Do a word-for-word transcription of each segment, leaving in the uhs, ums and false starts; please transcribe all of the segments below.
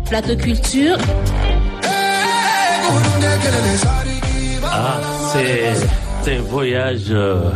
Plateau Culture. Ah, c'est un voyage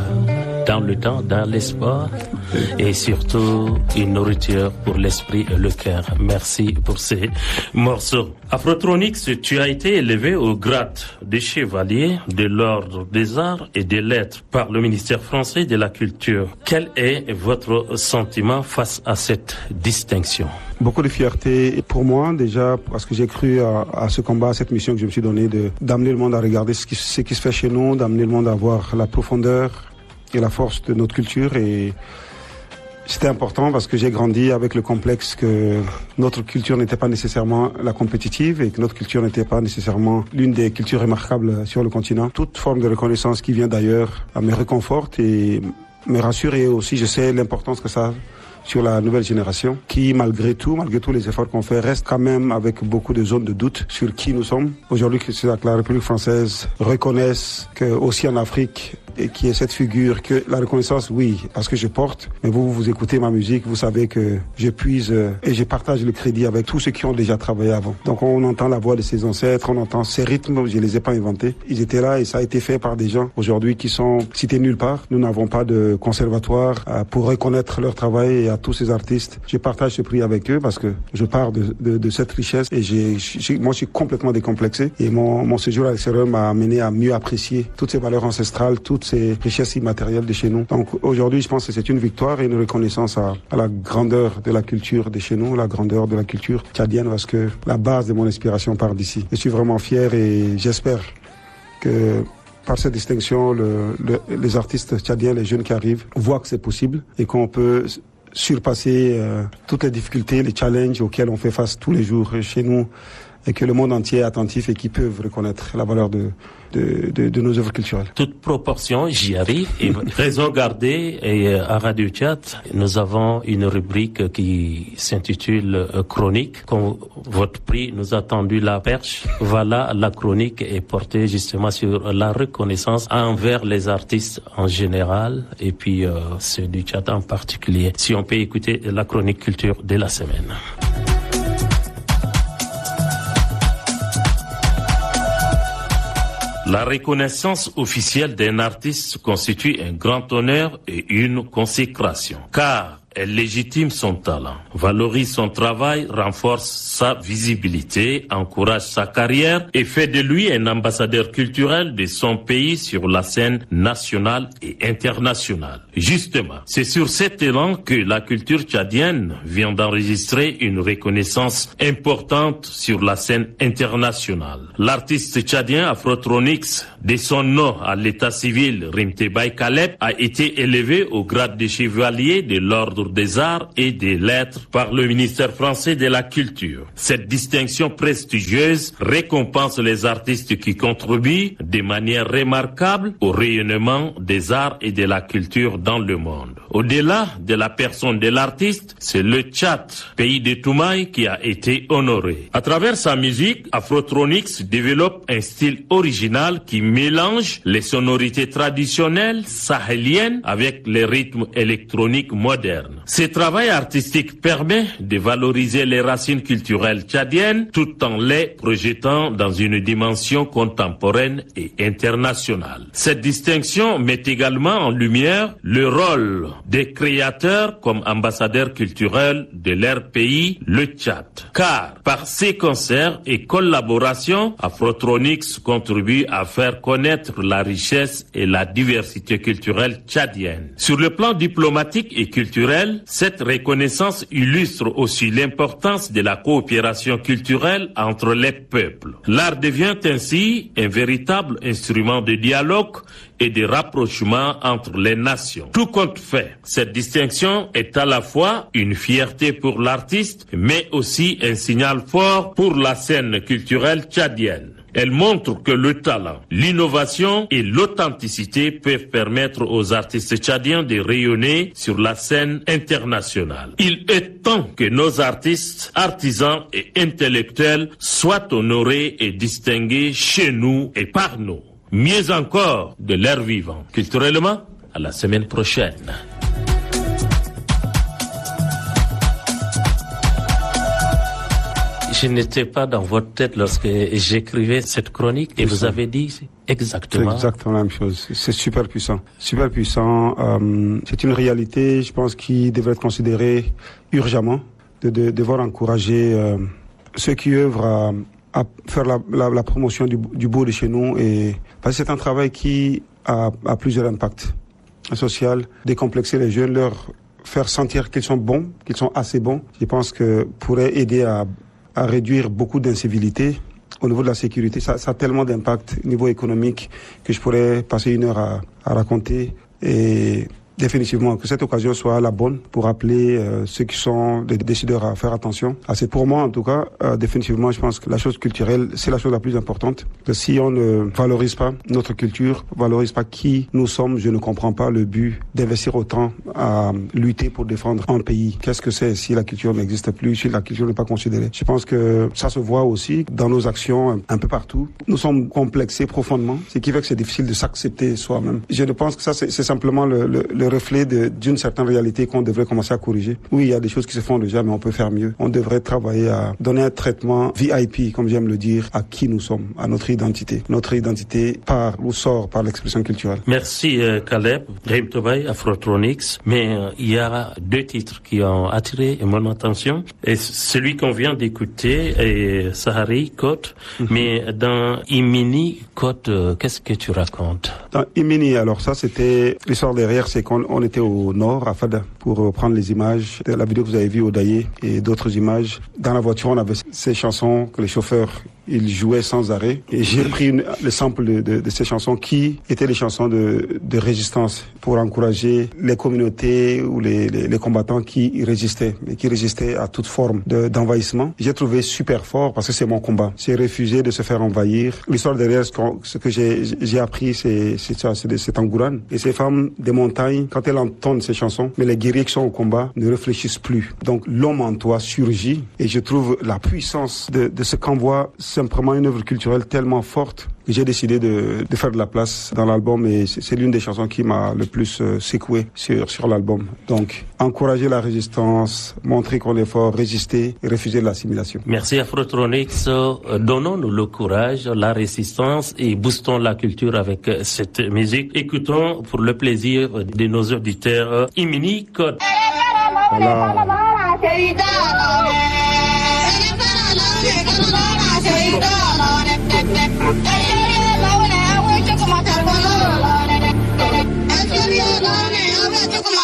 dans le temps, dans l'espoir et surtout une nourriture pour l'esprit et le cœur. Merci pour ces morceaux. Afrotronics, tu as été élevé au grade de chevalier de l'ordre des arts et des lettres par le ministère français de la culture. Quel est votre sentiment face à cette distinction? Beaucoup de fierté pour moi déjà parce que j'ai cru à, à ce combat, à cette mission que je me suis donnée de d'amener le monde à regarder ce qui, ce qui se fait chez nous, d'amener le monde à voir la profondeur et la force de notre culture. Et c'était important parce que j'ai grandi avec le complexe que notre culture n'était pas nécessairement la compétitive et que notre culture n'était pas nécessairement l'une des cultures remarquables sur le continent. Toute forme de reconnaissance qui vient d'ailleurs me réconforte et me rassure, et aussi je sais l'importance que ça a sur la nouvelle génération qui, malgré tout, malgré tous les efforts qu'on fait, reste quand même avec beaucoup de zones de doute sur qui nous sommes. Aujourd'hui, que la République française reconnaisse que aussi en Afrique, et qui est cette figure, que la reconnaissance, oui, parce que je porte, mais vous, vous écoutez ma musique, vous savez que je puise euh, et je partage le crédit avec tous ceux qui ont déjà travaillé avant. Donc on entend la voix de ses ancêtres, on entend ces rythmes, je les ai pas inventés. Ils étaient là et ça a été fait par des gens aujourd'hui qui sont cités nulle part. Nous n'avons pas de conservatoire euh, pour reconnaître leur travail, et à tous ces artistes, je partage ce prix avec eux parce que je pars de, de, de cette richesse et j'ai, j'ai, moi je suis complètement décomplexé, et mon, mon séjour à l'extérieur m'a amené à mieux apprécier toutes ces valeurs ancestrales, toutes ces richesses immatérielles de chez nous. Donc aujourd'hui, je pense que c'est une victoire et une reconnaissance à, à la grandeur de la culture de chez nous, la grandeur de la culture tchadienne, parce que la base de mon inspiration part d'ici. Je suis vraiment fier et j'espère que par cette distinction, le, le, les artistes tchadiens, les jeunes qui arrivent, voient que c'est possible et qu'on peut surpasser euh, toutes les difficultés, les challenges auxquels on fait face tous les jours chez nous, et que le monde entier est attentif et qui peuvent reconnaître la valeur de, de, de, de nos œuvres culturelles. Toute proportion, j'y arrive. Et raison gardée, et à Radio Tchad, nous avons une rubrique qui s'intitule Chronique. Comme votre prix nous a tendu la perche, voilà, la chronique est portée justement sur la reconnaissance envers les artistes en général et puis euh, ceux du Tchad en particulier. Si on peut écouter la chronique culture de la semaine. La reconnaissance officielle d'un artiste constitue un grand honneur et une consécration, car elle légitime son talent, valorise son travail, renforce sa visibilité, encourage sa carrière et fait de lui un ambassadeur culturel de son pays sur la scène nationale et internationale. Justement, c'est sur cet élan que la culture tchadienne vient d'enregistrer une reconnaissance importante sur la scène internationale. L'artiste tchadien Afrotronics, de son nom à l'état civil Rimtebaï Kaleb, a été élevé au grade de chevalier de l'ordre des arts et des lettres par le ministère français de la culture. Cette distinction prestigieuse récompense les artistes qui contribuent de manière remarquable au rayonnement des arts et de la culture dans le monde. Au-delà de la personne de l'artiste, c'est le Tchad, pays de Toumaï, qui a été honoré. À travers sa musique, Afrotronics développe un style original qui mélange les sonorités traditionnelles sahéliennes avec les rythmes électroniques modernes. Ce travail artistique permet de valoriser les racines culturelles tchadiennes tout en les projetant dans une dimension contemporaine et internationale. Cette distinction met également en lumière le rôle des créateurs comme ambassadeurs culturels de leur pays, le Tchad. Car par ses concerts et collaborations, Afrotronics contribue à faire connaître la richesse et la diversité culturelle tchadienne. Sur le plan diplomatique et culturel, cette reconnaissance illustre aussi l'importance de la coopération culturelle entre les peuples. L'art devient ainsi un véritable instrument de dialogue et de rapprochement entre les nations. Tout compte fait, cette distinction est à la fois une fierté pour l'artiste, mais aussi un signal fort pour la scène culturelle tchadienne. Elle montre que le talent, l'innovation et l'authenticité peuvent permettre aux artistes tchadiens de rayonner sur la scène internationale. Il est temps que nos artistes, artisans et intellectuels soient honorés et distingués chez nous et par nous. Mieux encore, de leur vivant. Culturellement, à la semaine prochaine. Je n'étais pas dans votre tête lorsque j'écrivais cette chronique et vous avez dit exactement. C'est exactement la même chose. C'est super puissant. Super puissant. Euh, c'est une réalité, je pense, qui devrait être considérée urgemment, de, de devoir encourager euh, ceux qui œuvrent à, à faire la, la, la promotion du, du beau de chez nous. Et, parce que c'est un travail qui a, a plusieurs impacts. Social, décomplexer les jeunes, leur faire sentir qu'ils sont bons, qu'ils sont assez bons, je pense que pourrait aider à, à réduire beaucoup d'incivilités. Au niveau de la sécurité, ça, ça a tellement d'impact au niveau économique que je pourrais passer une heure à, à raconter. Et définitivement, que cette occasion soit la bonne pour appeler euh, ceux qui sont des décideurs à faire attention. Ah, c'est pour moi, en tout cas, euh, définitivement, je pense que la chose culturelle, c'est la chose la plus importante. Que si on ne valorise pas notre culture, valorise pas qui nous sommes, je ne comprends pas le but d'investir autant à lutter pour défendre un pays. Qu'est-ce que c'est si la culture n'existe plus, si la culture n'est pas considérée? Je pense que ça se voit aussi dans nos actions un, un peu partout. Nous sommes complexés profondément, ce qui fait que c'est difficile de s'accepter soi-même. Je ne pense que ça, c'est, c'est simplement le, le, le reflet de, d'une certaine réalité qu'on devrait commencer à corriger. Oui, il y a des choses qui se font déjà, mais on peut faire mieux. On devrait travailler à donner un traitement V I P, comme j'aime le dire, à qui nous sommes, à notre identité. Notre identité part ou sort par l'expression culturelle. Merci euh, Caleb, Brahim Tobaye, Afrotronics. Mais euh, il y a deux titres qui ont attiré mon attention. Et celui qu'on vient d'écouter est Sahari, Côte. Mm-hmm. Mais dans Imini, Côte, euh, qu'est-ce que tu racontes? Dans Imini, alors ça, c'était l'histoire derrière, c'est qu'on on était au nord, à Fada, pour prendre les images de la vidéo que vous avez vue au Daillé et d'autres images. Dans la voiture, on avait ces chansons que les chauffeurs ils jouaient sans arrêt. Et j'ai pris une, le sample de, de, de ces chansons qui étaient des chansons de, de résistance pour encourager les communautés ou les, les, les combattants qui résistaient, et qui résistaient à toute forme de, d'envahissement. J'ai trouvé super fort parce que c'est mon combat. J'ai refusé de se faire envahir. L'histoire derrière, ce, ce que j'ai, j'ai appris, c'est, c'est ça, c'est, c'est Tangourane. Et ces femmes des montagnes, quand elles entendent ces chansons, mais les guerriers qui sont au combat ne réfléchissent plus. Donc l'homme en toi surgit et je trouve la puissance de, de ce qu'envoie simplement une œuvre culturelle tellement forte que j'ai décidé de, de faire de la place dans l'album et c'est, c'est l'une des chansons qui m'a le plus euh, secoué sur, sur l'album. Donc, encourager la résistance, montrer qu'on est fort, résister et refuser l'assimilation. Merci Afrotronics. Donnons-nous le courage, la résistance et boostons la culture avec cette musique. Écoutons pour le plaisir de nos auditeurs Imini Côte. Voilà.